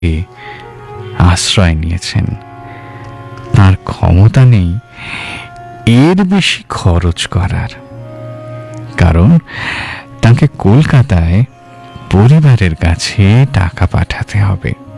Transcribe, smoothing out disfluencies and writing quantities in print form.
আশ্রয় নিয়েছেন। তার ক্ষমতা নেই এর বেশি খরচ করার, কারণ তাকে কলকাতায় পরিবারের কাছে টাকা পাঠাতে হবে।